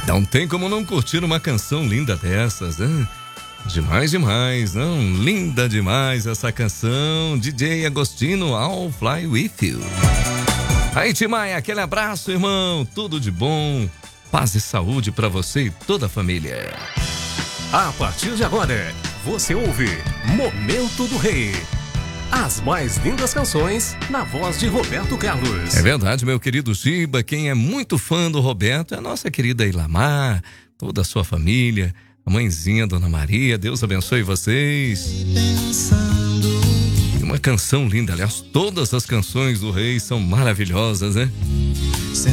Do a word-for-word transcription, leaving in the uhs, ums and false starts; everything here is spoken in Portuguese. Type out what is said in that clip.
Não tem como não curtir uma canção linda dessas, né? Demais, demais, não? Linda demais essa canção. D J Agostino, I'll Fly With You. Aí, Timaya, aquele abraço, irmão. Tudo de bom. Paz e saúde pra você e toda a família. A partir de agora, você ouve Momento do Rei. As mais lindas canções na voz de Roberto Carlos. É verdade, meu querido Giba. Quem é muito fã do Roberto é a nossa querida Ilamar, toda a sua família, a mãezinha, Dona Maria. Deus abençoe vocês. E uma canção linda, aliás, todas as canções do Rei são maravilhosas, né?